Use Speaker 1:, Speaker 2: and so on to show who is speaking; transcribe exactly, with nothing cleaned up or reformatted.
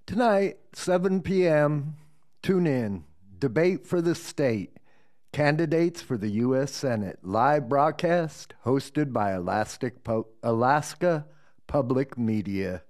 Speaker 1: Tonight, seven p.m., tune in. Debate for the State. Candidates for the U S Senate. Live broadcast hosted by Elastic Pu- Alaska Public Media.